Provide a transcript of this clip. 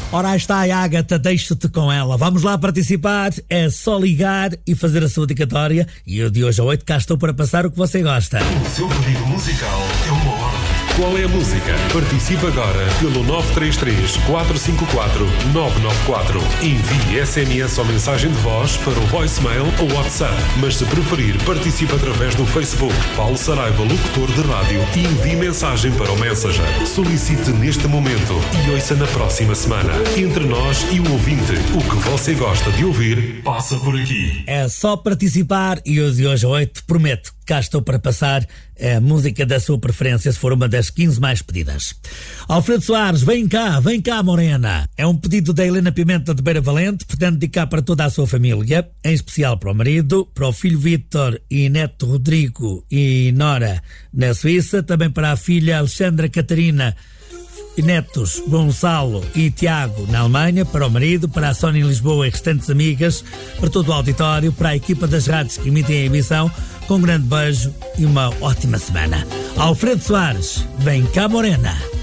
Ora, aí está a Ágata, deixo-te com ela. Vamos lá participar, é só ligar e fazer a sua dedicatória. E eu de hoje a 8 cá estou para passar o que você gosta. O seu pedido musical é uma ordem. Qual é a música? Participe agora pelo 933-454-994. Envie SMS ou mensagem de voz para o voicemail ou WhatsApp. Mas se preferir, participe através do Facebook Paulo Saraiva, locutor de rádio, e envie mensagem para o Messenger. Solicite neste momento e ouça na próxima semana. Entre nós e o ouvinte, o que você gosta de ouvir, passa por aqui. É só participar e eu de hoje a 8 prometo que cá estou para passar a música da sua preferência, se for uma das 15 mais pedidas. Alfredo Soares, vem cá, morena. É um pedido da Helena Pimenta de Beira Valente, pretende dedicar para toda a sua família, em especial para o marido, para o filho Vítor e neto Rodrigo e Nora na Suíça, também para a filha Alexandra Catarina e netos Gonçalo e Tiago na Alemanha, para o marido, para a Sónia em Lisboa e restantes amigas, para todo o auditório, para a equipa das rádios que emitem a emissão. Com um grande beijo e uma ótima semana. Alfredo Soares, vem cá, morena.